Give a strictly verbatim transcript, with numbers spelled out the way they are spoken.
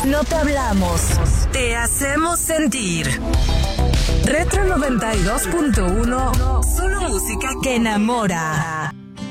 No te hablamos, te hacemos sentir. Retro noventa y dos punto uno, solo música que enamora.